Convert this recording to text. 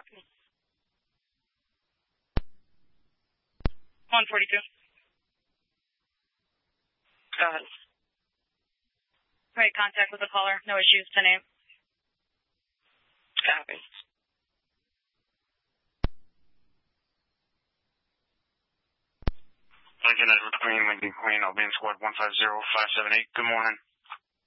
142. Go ahead. Right, contact with the caller. No issues. 10-8. Copy. Lincoln Edward Queen, Lincoln Queen, Albany Squad 150578. Good morning.